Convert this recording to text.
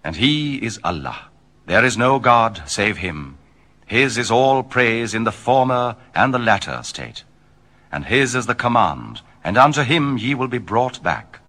And he is Allah. There is no God save him. His is all praise in the former and the latter state. And his is the command, and unto him ye will be brought back.